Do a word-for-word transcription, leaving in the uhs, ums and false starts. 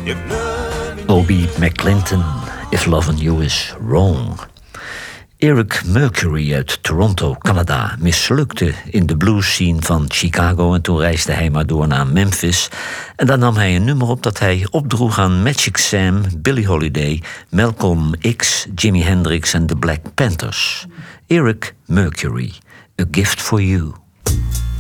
Bobby McClinton, If Loving You Is Wrong. Eric Mercury uit Toronto, Canada, mislukte in de blues scene van Chicago en toen reisde hij maar door naar Memphis. En daar nam hij een nummer op dat hij opdroeg aan Magic Sam, Billie Holiday, Malcolm X, Jimi Hendrix en de Black Panthers. Eric Mercury, A Gift for You.